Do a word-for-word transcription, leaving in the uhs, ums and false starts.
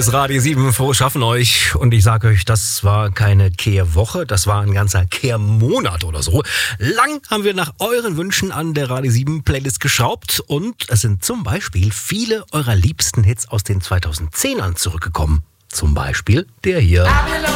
ist Radio sieben, frohes Schaffen euch. Und ich sage euch, das war keine Kehrwoche, das war ein ganzer Kehrmonat oder so. Lang haben wir nach euren Wünschen an der Radio sieben Playlist geschraubt. Und es sind zum Beispiel viele eurer liebsten Hits aus den zweitausendzehnern zurückgekommen. Zum Beispiel der hier.